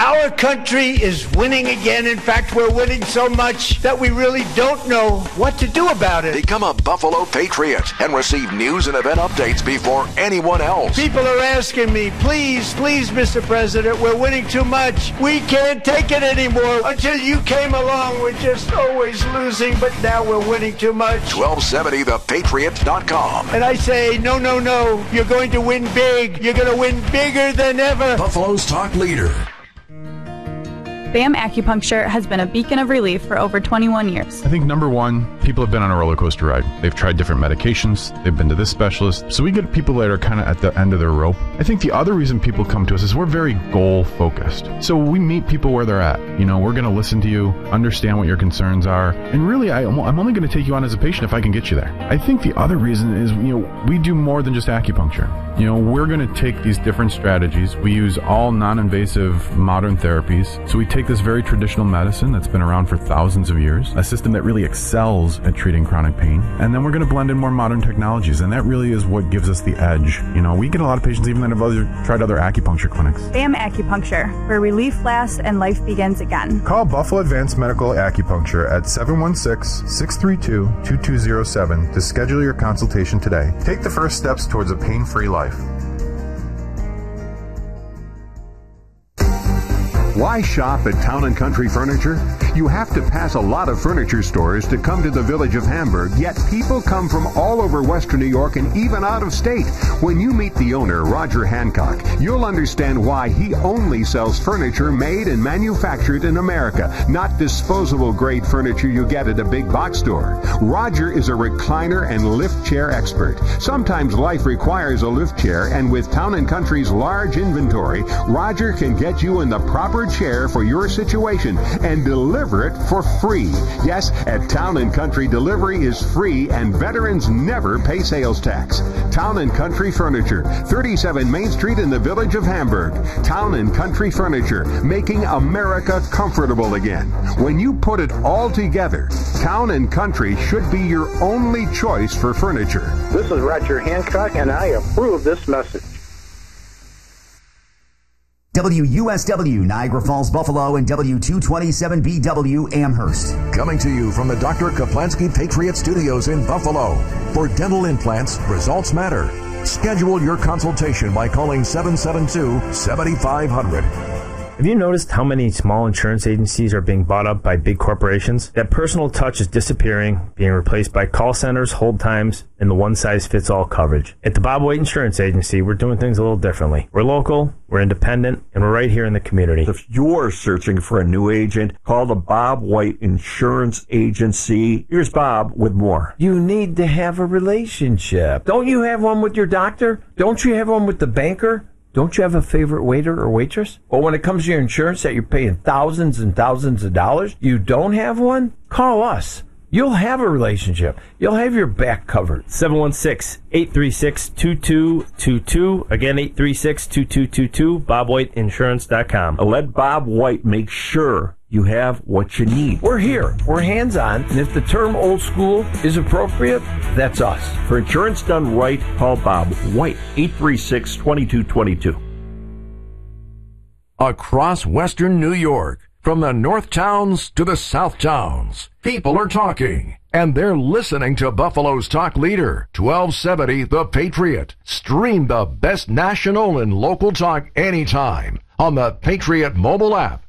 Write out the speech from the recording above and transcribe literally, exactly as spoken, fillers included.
Our country is winning again. In fact, we're winning so much that we really don't know what to do about it. Become a Buffalo Patriot and receive news and event updates before anyone else. People are asking me, please, please, Mister President, we're winning too much. We can't take it anymore. Until you came along, we're just always losing, but now we're winning too much. twelve seventy the patriot dot com. And I say, no, no, no, you're going to win big. You're going to win bigger than ever. Buffalo's talk leader. B A M Acupuncture has been a beacon of relief for over twenty-one years. I think number one, people have been on a roller coaster ride. They've tried different medications. They've been to this specialist. So we get people that are kind of at the end of their rope. I think the other reason people come to us is we're very goal focused. So we meet people where they're at. You know, we're going to listen to you, understand what your concerns are. And really, I, I'm only going to take you on as a patient if I can get you there. I think the other reason is, you know, we do more than just acupuncture. You know, we're going to take these different strategies. We use all non-invasive modern therapies. So we take this very traditional medicine that's been around for thousands of years, a system that really excels at treating chronic pain, and then we're going to blend in more modern technologies, and that really is what gives us the edge. You know, we get a lot of patients even that have other, tried other acupuncture clinics. B A M Acupuncture, where relief lasts and life begins again. Call Buffalo Advanced Medical Acupuncture at seven one six, six three two, two two zero seven to schedule your consultation today. Take the first steps towards a pain-free life. Why shop at Town and Country Furniture? You have to pass a lot of furniture stores to come to the village of Hamburg, yet people come from all over Western New York and even out of state. When you meet the owner, Roger Hancock, you'll understand why he only sells furniture made and manufactured in America, not disposable grade furniture you get at a big box store. Roger is a recliner and lift chair expert. Sometimes life requires a lift chair, and with Town and Country's large inventory, Roger can get you in the proper chair for your situation and deliver it for free. Yes, at Town and Country, delivery is free and veterans never pay sales tax. Town and Country Furniture, thirty-seven Main Street in the village of Hamburg. Town and Country Furniture, making America comfortable again. When you put it all together, Town and Country should be your only choice for furniture. This is Roger Hancock, and I approve this message. W U S W Niagara Falls, Buffalo, and W two twenty-seven B W Amherst. Coming to you from the Doctor Kaplansky Patriot Studios in Buffalo. For dental implants, results matter. Schedule your consultation by calling seven seven two, seven five zero zero. Have you noticed how many small insurance agencies are being bought up by big corporations? That personal touch is disappearing, being replaced by call centers, hold times, and the one-size-fits-all coverage. At the Bob White Insurance Agency, we're doing things a little differently. We're local, we're independent, and we're right here in the community. If you're searching for a new agent, call the Bob White Insurance Agency. Here's Bob with more. You need to have a relationship. Don't you have one with your doctor? Don't you have one with the banker? Don't you have a favorite waiter or waitress? Well, when it comes to your insurance that you're paying thousands and thousands of dollars, you don't have one? Call us. You'll have a relationship. You'll have your back covered. seven one six, eight three six, two two two two. Again, eight three six, two two two two. bob white insurance dot com. Let Bob White make sure you have what you need. We're here. We're hands-on. And if the term old school is appropriate, that's us. For insurance done right, call Bob White, eight three six, two two two two. Across Western New York, from the North Towns to the South Towns, people are talking, and they're listening to Buffalo's talk leader, twelve seventy The Patriot. Stream the best national and local talk anytime on the Patriot mobile app.